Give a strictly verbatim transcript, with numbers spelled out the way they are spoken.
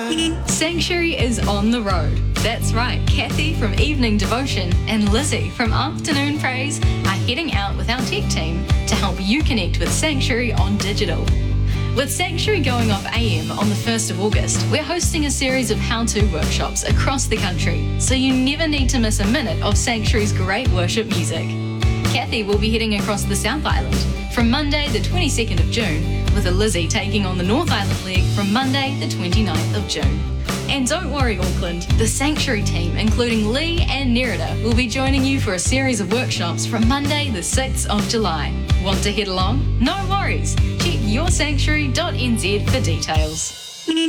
Sanctuary is on the road. That's right, Kathy from Evening Devotion and Lizzie from Afternoon Praise are heading out with our tech team to help you connect with Sanctuary on digital. With Sanctuary going off A M on the first of August, we're hosting a series of how-to workshops across the country, so you never need to miss a minute of Sanctuary's great worship music. Kathy will be heading across the South Island from Monday the twenty-second of June, with a Lizzie taking on the North Island leg from Monday the twenty-ninth of June. And don't worry, Auckland, the Sanctuary team, including Lee and Nerida, will be joining you for a series of workshops from Monday the sixth of July. Want to head along? No worries. Check your sanctuary dot n z for details.